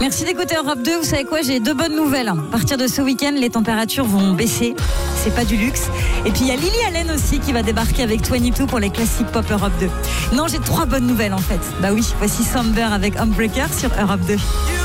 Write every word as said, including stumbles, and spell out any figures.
Merci d'écouter Europe deux. Vous savez quoi, j'ai deux bonnes nouvelles. À partir de ce week-end, les températures vont baisser. C'est pas du luxe. Et puis il y a Lily Allen aussi qui va débarquer avec vingt-deux pour les classiques pop Europe deux. Non, j'ai trois bonnes nouvelles en fait. Bah oui, voici Somber avec Homebreaker sur Europe deux.